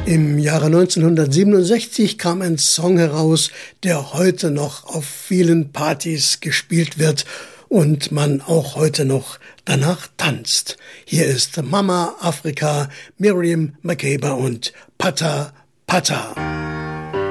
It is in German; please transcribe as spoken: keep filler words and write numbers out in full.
Im Jahre neunzehnhundertsiebenundsechzig kam ein Song heraus, der heute noch auf vielen Partys gespielt wird und man auch heute noch danach tanzt. Hier ist Mama Afrika, Miriam Makeba und Pata Pata.